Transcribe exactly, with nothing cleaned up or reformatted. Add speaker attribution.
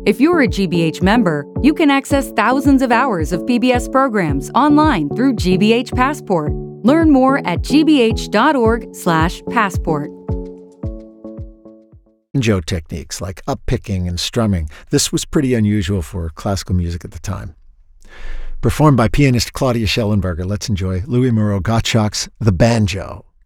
Speaker 1: If you're a G B H member, you can access thousands of hours of P B S programs online through G B H Passport. Learn more at g b h dot org slash passport.
Speaker 2: Banjo techniques like up-picking and strumming. This was pretty unusual for classical music at the time. Performed by pianist Claudia Schellenberger, let's enjoy Louis Moreau Gottschalk's The Banjo.